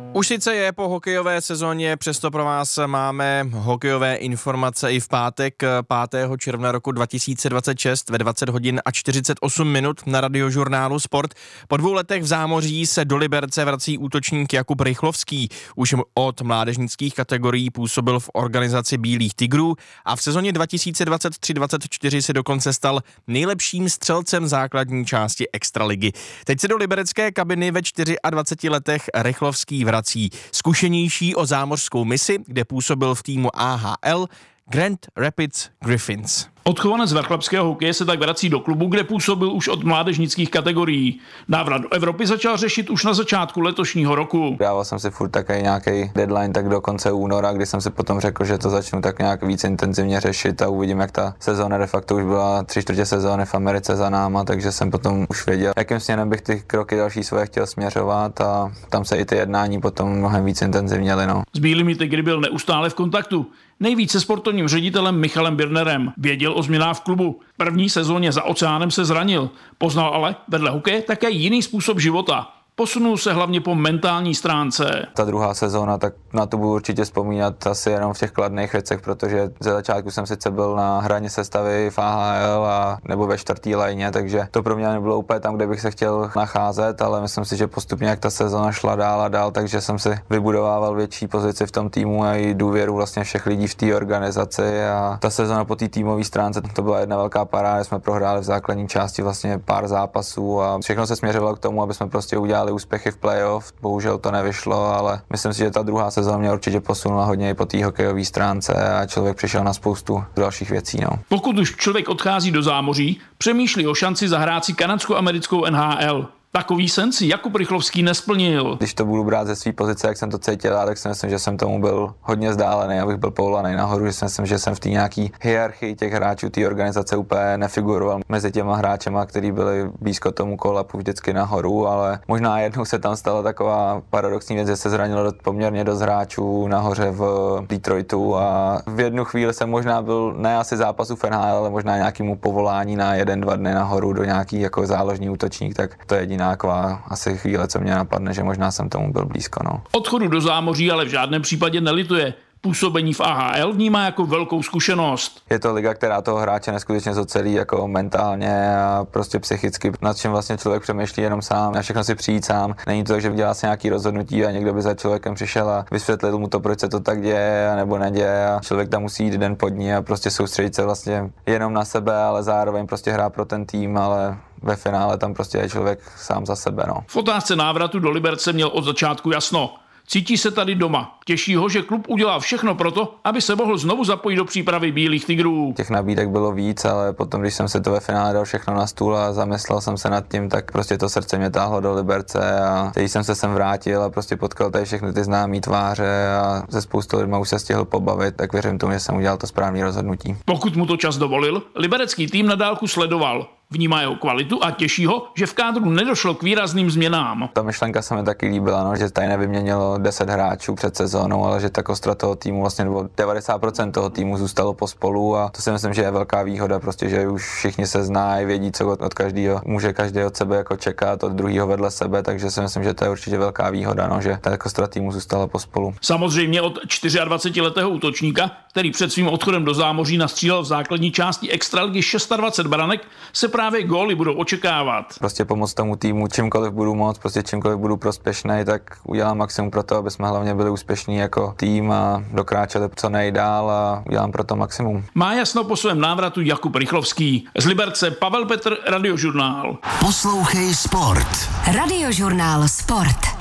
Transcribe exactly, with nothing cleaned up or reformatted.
Už sice je po hokejové sezóně, přesto pro vás máme hokejové informace i v pátek pátého června roku dva tisíce dvacet šest ve dvacet hodin a čtyřicet osm minut na Radiožurnálu Sport. Po dvou letech v zámoří se do Liberce vrací útočník Jakub Rychlovský. Už od mládežnických kategorií působil v organizaci Bílých tigrů a v sezóně dva tisíce dvacet tři dvacet čtyři se dokonce stal nejlepším střelcem základní části extraligy. Teď se do liberecké kabiny ve dvaceti čtyřech letech Rychlovský vrací. Zkušenější o zámořskou misi, kde působil v týmu A H L Grand Rapids Griffins. Odchovanec vrchlabského hokeje se tak vrací do klubu, kde působil už od mládežnických kategorií. Návrat do Evropy začal řešit už na začátku letošního roku. Dával jsem si furt takový nějaký deadline tak do konce února, kdy jsem si potom řekl, že to začnu tak nějak víc intenzivně řešit a uvidím, jak ta sezóna de facto už byla tři čtvrtě sezóny v Americe za náma, takže jsem potom už věděl, jakým směrem bych ty kroky další svoje chtěl směřovat a tam se i ty jednání potom mnohem víc intenzivněly. No. S Bílými tygry byl neustále v kontaktu. Nejvíce sportovním ředitelem Michalem Birnerem. Věděl o změnách v klubu. V první sezóně za oceánem se zranil. Poznal ale vedle hokeje také jiný způsob života. Posunul se hlavně po mentální stránce. Ta druhá sezóna, tak na to budu určitě vzpomínat asi jenom v těch kladných věcech, protože ze začátku jsem sice byl na hraně sestavy v A H L a nebo ve čtvrtý lajně, takže to pro mě nebylo úplně tam, kde bych se chtěl nacházet, ale myslím si, že postupně jak ta sezóna šla dál a dál, takže jsem si vybudovával větší pozici v tom týmu a i důvěru vlastně všech lidí v té organizaci a ta sezóna po té týmové stránce to byla jedna velká paráda, jsme prohráli v základní části vlastně pár zápasů a všechno se směřovalo k tomu, aby jsme prostě udělali úspěchy v playoff, bohužel to nevyšlo, ale myslím si, že ta druhá sezóna mě určitě posunula hodně i po té hokejové stránce a člověk přišel na spoustu dalších věcí. No. Pokud už člověk odchází do zámoří, přemýšlí o šanci zahrát si kanadsko-americkou N H L. Takový sen si Jakub Rychlovský nesplnil. Když to budu brát ze své pozice, jak jsem to cítil, tak si myslím, že jsem tomu byl hodně vzdálený, abych byl poulaný nahoru, že si myslím, že jsem v té nějaký hierarchii těch hráčů té organizace úplně nefiguroval mezi těma hráčema, kteří byli blízko tomu kolapu vždycky nahoru, ale možná jednou se tam stala taková paradoxní věc, že se zranilo poměrně dost hráčů nahoře v Detroitu a v jednu chvíli jsem možná byl ne asi zápasu v N H L, ale možná nějakému povolání na jeden, dva dny nahoru do nějaký jako záložní útočník, tak to je jediná taková asi chvíle, co mě napadne, že možná jsem tomu byl blízko. No. Odchodu do zámoří ale v žádném případě nelituje. Působení v A H L vnímá jako velkou zkušenost. Je to liga, která toho hráče neskutečně zocelí jako mentálně a prostě psychicky, nad čím vlastně člověk přemýšlí jenom sám, na všechno si přijít sám. Není to tak, že dělá si nějaký rozhodnutí a někdo by za člověkem přišel a vysvětlil mu to, proč se to tak děje nebo neděje a člověk tam musí jít den po dní a prostě soustředit se vlastně jenom na sebe, ale zároveň prostě hrát pro ten tým, ale ve finále tam prostě je člověk sám za sebe. No. V otázce návratu do Liberce měl od začátku jasno. Cítí se tady doma. Těší ho, že klub udělá všechno proto, aby se mohl znovu zapojit do přípravy Bílých tigrů. Těch nabídek bylo víc, ale potom, když jsem se to ve finále dal všechno na stůl a zamyslel jsem se nad tím, tak prostě to srdce mě táhlo do Liberce a když jsem se sem vrátil a prostě potkal tady všechny ty známý tváře a ze spoustu lidma už se stihl pobavit, tak věřím tomu, že jsem udělal to správné rozhodnutí. Pokud mu to čas dovolil, liberecký tým na dálku sledoval. Vnímá jeho kvalitu a těší ho, že v kádru nedošlo k výrazným změnám. Ta myšlenka se mi taky líbila, no, že tady nevyměnilo deset hráčů před sezónou, ale že ta kostra toho týmu, vlastně devadesát procent toho týmu zůstalo pospolu a to si myslím, že je velká výhoda, prostě, že už všichni se znají, vědí, co od, od každého může každý od sebe jako čekat, od druhého vedle sebe, takže si myslím, že to je určitě velká výhoda, no, že ta kostra týmu zůstala pospolu. Samozřejmě od dvacetičtyřletého útočníka, který před svým odchodem do zámoří nastřílel v základní části extraligy dvacet šest branek, se právě góly budou očekávat. Prostě pomoct tomu týmu, čímkoliv budu moct, prostě čímkoliv budu prospěšný, tak udělám maximum pro to, aby jsme hlavně byli úspěšní jako tým a dokráčeli co nejdál a udělám pro to maximum. Má jasno po svém návratu Jakub Rychlovský. Z Liberce Pavel Petr, Radiožurnál. Poslouchej Sport. Radiožurnál Sport.